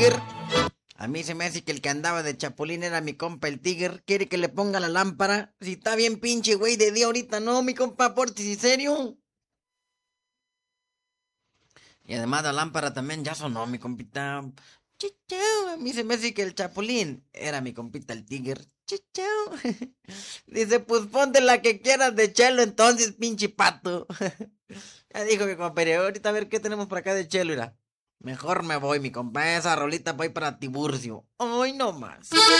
Tiger. A mí se me hace que el que andaba de chapulín era mi compa el Tiger. ¿Quiere que le ponga la lámpara? Si está bien pinche güey de día ahorita, no, mi compa Portis, ¿en serio? Y además la lámpara también ya sonó, mi compita. Chichao, a mí se me hace que el chapulín era mi compita el Tiger. Chichao. Dice, pues ponte la que quieras de chelo entonces, pinche pato. Ya dijo mi compa, pero ahorita a ver qué tenemos por acá de chelo, mira. Mejor me voy, mi compa, esa rolita voy para Tiburcio. Hoy no más.